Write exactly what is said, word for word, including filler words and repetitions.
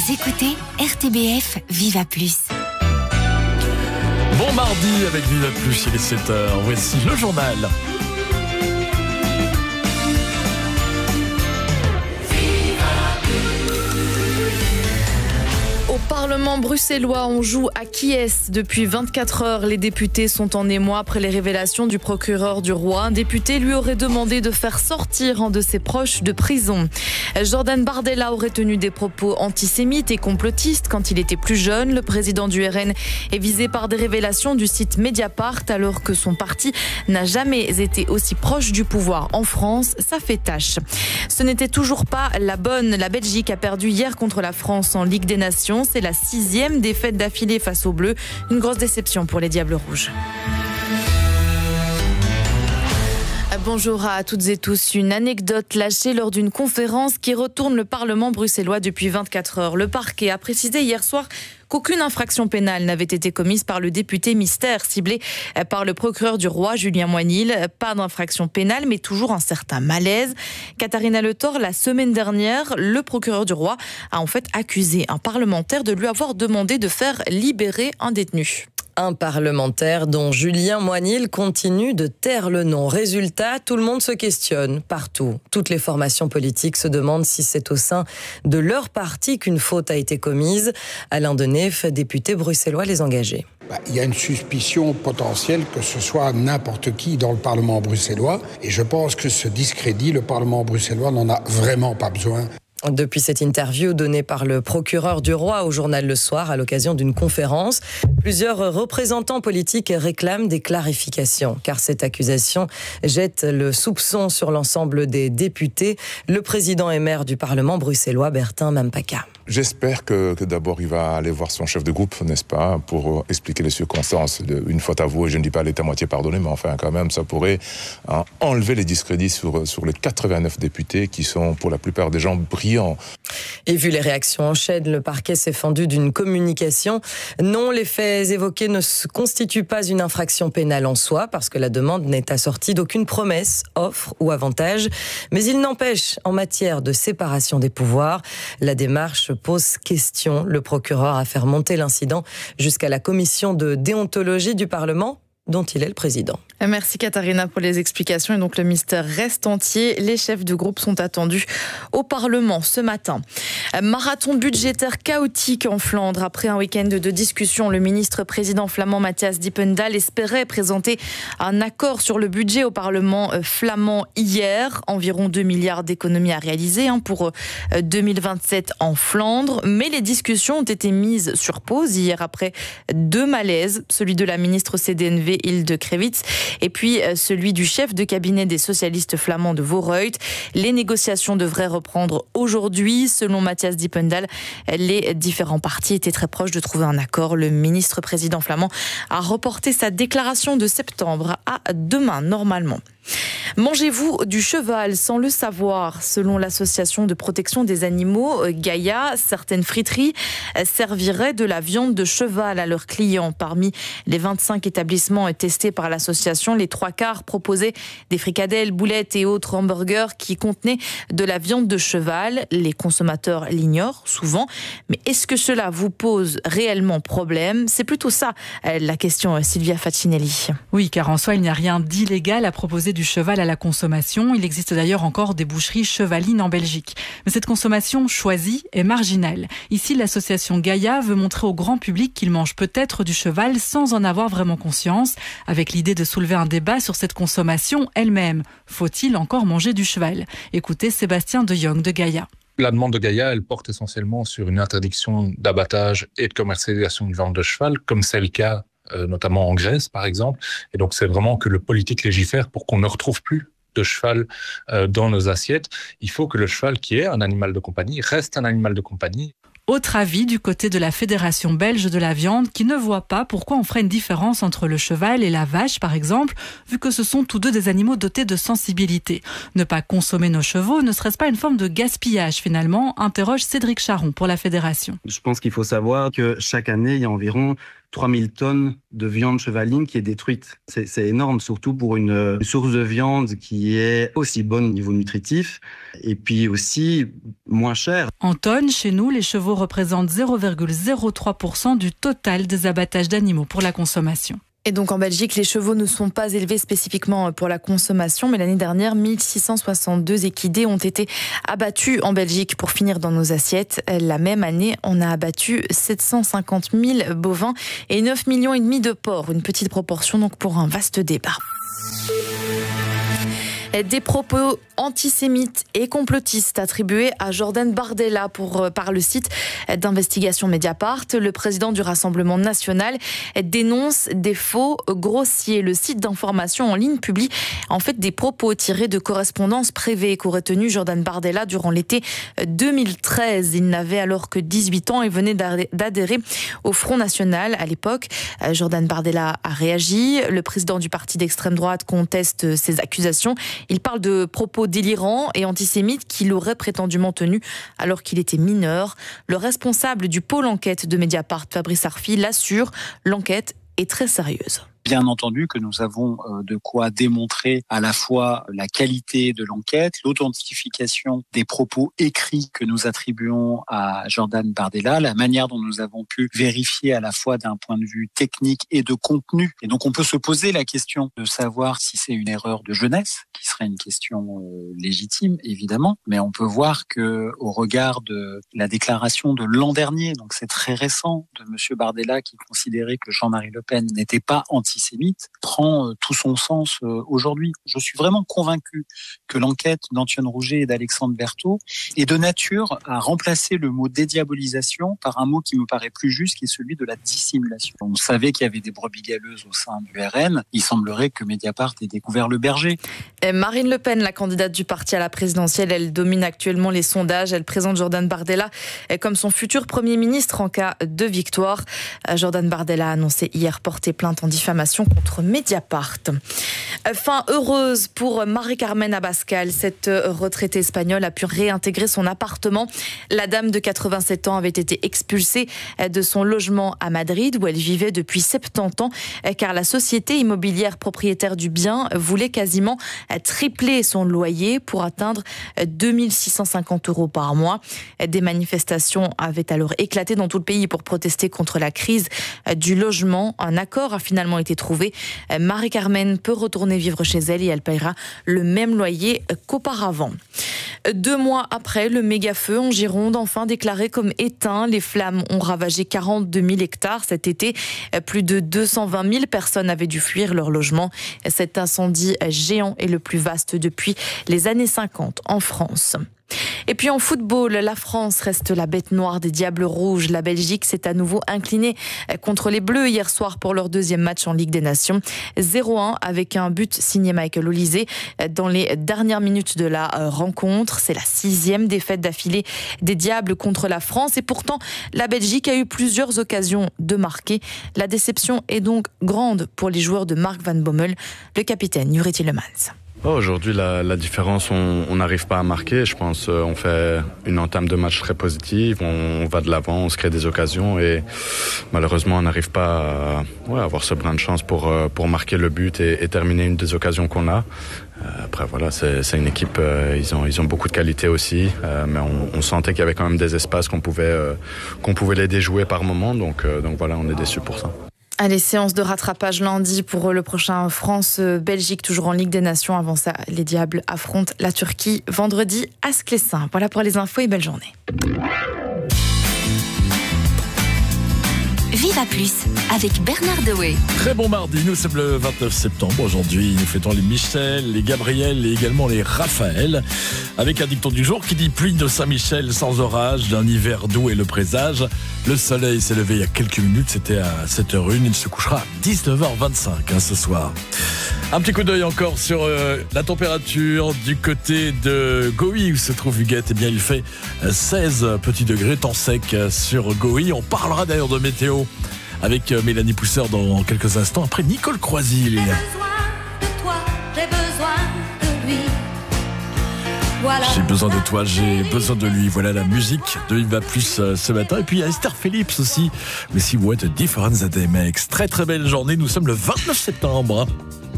Vous écoutez R T B F Viva Plus. Bon mardi avec Viva Plus, il est sept heures. Voici le journal. Au Parlement bruxellois, on joue à qui est-ce depuis vingt-quatre heures. Les députés sont en émoi après les révélations du procureur du roi. Un député lui aurait demandé de faire sortir un de ses proches de prison. Jordan Bardella aurait tenu des propos antisémites et complotistes quand il était plus jeune. Le président du R N est visé par des révélations du site Mediapart alors que son parti n'a jamais été aussi proche du pouvoir en France. Ça fait tâche. Ce n'était toujours pas la bonne. La Belgique a perdu hier contre la France en Ligue des Nations. C'est la sixième défaite d'affilée face aux Bleus. Une grosse déception pour les Diables Rouges. Bonjour à toutes et tous. Une anecdote lâchée lors d'une conférence qui retourne le Parlement bruxellois depuis vingt-quatre heures. Le parquet a précisé hier soir qu'aucune infraction pénale n'avait été commise par le député mystère ciblé par le procureur du roi, Julien Moinil. Pas d'infraction pénale, mais toujours un certain malaise. Katharina Le Thor, la semaine dernière, le procureur du roi a en fait accusé un parlementaire de lui avoir demandé de faire libérer un détenu. Un parlementaire dont Julien Moinil continue de taire le nom. Résultat, tout le monde se questionne partout. Toutes les formations politiques se demandent si c'est au sein de leur parti qu'une faute a été commise. Alain Denef, député bruxellois, les engagés. Bah, il y a une suspicion potentielle que ce soit n'importe qui dans le Parlement bruxellois. Et je pense que ce discrédit, le Parlement bruxellois n'en a vraiment pas besoin. Depuis cette interview donnée par le procureur du roi au journal Le Soir à l'occasion d'une conférence, plusieurs représentants politiques réclament des clarifications, car cette accusation jette le soupçon sur l'ensemble des députés. Le président et maire du Parlement bruxellois, Bertin Mampaka. J'espère que, que d'abord il va aller voir son chef de groupe, n'est-ce pas, pour expliquer les circonstances. Une faute avouée, je ne dis pas elle est à moitié pardonnée, mais enfin quand même, ça pourrait hein, enlever les discrédits sur, sur les quatre-vingt-neuf députés qui sont pour la plupart des gens brillants. Et vu les réactions en chaîne, le parquet s'est fendu d'une communication. Non, les faits évoqués ne constituent pas une infraction pénale en soi, parce que la demande n'est assortie d'aucune promesse, offre ou avantage. Mais il n'empêche, en matière de séparation des pouvoirs, la démarche pose question. Le procureur a fait remonter l'incident jusqu'à la commission de déontologie du Parlement, dont il est le président. Merci Katharina pour les explications. Et donc le mystère reste entier. Les chefs de groupe sont attendus au Parlement ce matin. Marathon budgétaire chaotique en Flandre. Après un week-end de discussion, le ministre président flamand Matthias Dippendal espérait présenter un accord sur le budget au Parlement flamand hier. Environ deux milliards d'économies à réaliser pour deux mille vingt-sept en Flandre. Mais les discussions ont été mises sur pause hier après deux malaises. Celui de la ministre C D N V Hilde Krevits et puis celui du chef de cabinet des socialistes flamands de Voorhout. Les négociations devraient reprendre aujourd'hui. Selon Matthias Dippendal, les différents partis étaient très proches de trouver un accord. Le ministre président flamand a reporté sa déclaration de septembre à demain normalement. Mangez-vous du cheval sans le savoir? Selon l'association de protection des animaux Gaïa, certaines friteries serviraient de la viande de cheval à leurs clients. Parmi les vingt-cinq établissements testés par l'association, les trois quarts proposaient des fricadelles, boulettes et autres hamburgers qui contenaient de la viande de cheval. Les consommateurs l'ignorent souvent. Mais est-ce que cela vous pose réellement problème? C'est plutôt ça la question, Sylvia Facinelli. Oui, car en soi, il n'y a rien d'illégal à proposer du cheval à la consommation. Il existe d'ailleurs encore des boucheries chevalines en Belgique. Mais cette consommation choisie est marginale. Ici, l'association Gaïa veut montrer au grand public qu'il mange peut-être du cheval sans en avoir vraiment conscience, avec l'idée de soulever un débat sur cette consommation elle-même. Faut-il encore manger du cheval? Écoutez Sébastien de Jong de Gaïa. La demande de Gaïa, elle porte essentiellement sur une interdiction d'abattage et de commercialisation de viande de cheval, comme c'est le cas Euh, notamment en Grèce, par exemple. Et donc, c'est vraiment que le politique légifère pour qu'on ne retrouve plus de cheval euh, dans nos assiettes. Il faut que le cheval, qui est un animal de compagnie, reste un animal de compagnie. Autre avis du côté de la Fédération belge de la viande qui ne voit pas pourquoi on ferait une différence entre le cheval et la vache, par exemple, vu que ce sont tous deux des animaux dotés de sensibilité. Ne pas consommer nos chevaux, ne serait-ce pas une forme de gaspillage finalement? Interroge Cédric Charon pour la Fédération. Je pense qu'il faut savoir que chaque année, il y a environ trois mille tonnes de viande chevaline qui est détruite. C'est, c'est énorme, surtout pour une source de viande qui est aussi bonne au niveau nutritif et puis aussi moins chère. En tonnes, chez nous, les chevaux représentent zéro virgule zéro trois pour cent du total des abattages d'animaux pour la consommation. Et donc en Belgique, les chevaux ne sont pas élevés spécifiquement pour la consommation, mais l'année dernière, mille six cent soixante-deux équidés ont été abattus en Belgique pour finir dans nos assiettes. La même année, on a abattu sept cent cinquante mille bovins et neuf millions et demi de porcs. Une petite proportion donc pour un vaste débat. Des propos antisémites et complotistes attribués à Jordan Bardella pour, par le site d'investigation Mediapart. Le président du Rassemblement national dénonce des faux grossiers. Le site d'information en ligne publie en fait des propos tirés de correspondances privées qu'aurait tenu Jordan Bardella durant l'été deux mille treize. Il n'avait alors que dix-huit ans et venait d'adhérer au Front National à l'époque. Jordan Bardella a réagi. Le président du parti d'extrême droite conteste ces accusations. Il parle de propos délirants et antisémites qu'il aurait prétendument tenus alors qu'il était mineur. Le responsable du pôle enquête de Mediapart, Fabrice Arfi, l'assure, l'enquête est très sérieuse. Bien entendu que nous avons de quoi démontrer à la fois la qualité de l'enquête, l'authentification des propos écrits que nous attribuons à Jordan Bardella, la manière dont nous avons pu vérifier à la fois d'un point de vue technique et de contenu. Et donc on peut se poser la question de savoir si c'est une erreur de jeunesse, qui serait une question légitime évidemment, mais on peut voir que au regard de la déclaration de l'an dernier, donc c'est très récent, de monsieur Bardella qui considérait que Jean-Marie Le Pen n'était pas anti antisémite prend tout son sens aujourd'hui. Je suis vraiment convaincu que l'enquête d'Antoine Rouget et d'Alexandre Berthaud est de nature à remplacer le mot dédiabolisation par un mot qui me paraît plus juste, qui est celui de la dissimulation. On savait qu'il y avait des brebis galeuses au sein du R N. Il semblerait que Mediapart ait découvert le berger. Et Marine Le Pen, la candidate du parti à la présidentielle, elle domine actuellement les sondages. Elle présente Jordan Bardella comme son futur Premier ministre en cas de victoire. Jordan Bardella a annoncé hier porter plainte en diffamation contre Mediapart. Fin heureuse pour Marie-Carmen Abascal. Cette retraitée espagnole a pu réintégrer son appartement. La dame de quatre-vingt-sept ans avait été expulsée de son logement à Madrid où elle vivait depuis soixante-dix ans car la société immobilière propriétaire du bien voulait quasiment tripler son loyer pour atteindre deux mille six cent cinquante euros par mois. Des manifestations avaient alors éclaté dans tout le pays pour protester contre la crise du logement. Un accord a finalement été trouvé. Marie-Carmen peut retourner vivre chez elle et elle paiera le même loyer qu'auparavant. Deux mois après, le méga-feu en Gironde, enfin déclaré comme éteint. Les flammes ont ravagé quarante-deux mille hectares cet été. Plus de deux cent vingt mille personnes avaient dû fuir leur logement. Cet incendie géant est le plus vaste depuis les années cinquante en France. Et puis en football, la France reste la bête noire des Diables Rouges. La Belgique s'est à nouveau inclinée contre les Bleus hier soir pour leur deuxième match en Ligue des Nations. zéro un avec un but signé Michael Olise dans les dernières minutes de la rencontre. C'est la sixième défaite d'affilée des Diables contre la France. Et pourtant, la Belgique a eu plusieurs occasions de marquer. La déception est donc grande pour les joueurs de Mark Van Bommel, le capitaine Juri Tielemans. Oh, aujourd'hui, la, la différence, on n'arrive pas à marquer. Je pense euh, on fait une entame de match très positive, on, on va de l'avant, on se crée des occasions et malheureusement, on n'arrive pas à ouais, avoir ce brin de chance pour, euh, pour marquer le but et, et terminer une des occasions qu'on a. Euh, après, voilà, c'est, c'est une équipe, euh, ils, ont, ils ont beaucoup de qualité aussi, euh, mais on, on sentait qu'il y avait quand même des espaces qu'on pouvait, euh, qu'on pouvait les déjouer par moment. Donc, euh, donc voilà, on est déçus pour ça. Allez, séance de rattrapage lundi pour le prochain France-Belgique, toujours en Ligue des Nations. Avant ça, les Diables affrontent la Turquie vendredi à Sclessin. Voilà pour les infos et belle journée. Viva Plus avec Bernard Dewey. Très bon mardi, nous sommes le vingt-neuf septembre. Aujourd'hui, nous fêtons les Michel, les Gabriel et également les Raphaël. Avec un dicton du jour qui dit pluie de Saint-Michel sans orage, d'un hiver doux et le présage. Le soleil s'est levé il y a quelques minutes, c'était à sept heures une. Il se couchera à dix-neuf heures vingt-cinq hein, ce soir. Un petit coup d'œil encore sur euh, la température du côté de Gohly où se trouve Huguette. Eh bien, il fait seize petits degrés, temps sec sur Gohly. On parlera d'ailleurs de météo avec Mélanie Pousseur dans quelques instants. Après Nicole Croisille. J'ai besoin de toi, j'ai besoin de lui. J'ai besoin de toi, j'ai besoin de lui. Voilà la musique de Yves Plus euh, ce matin. Et puis il y a Esther Phillips aussi. Mais si vous êtes Difference that they make. Très très belle journée. Nous sommes le vingt-neuf septembre.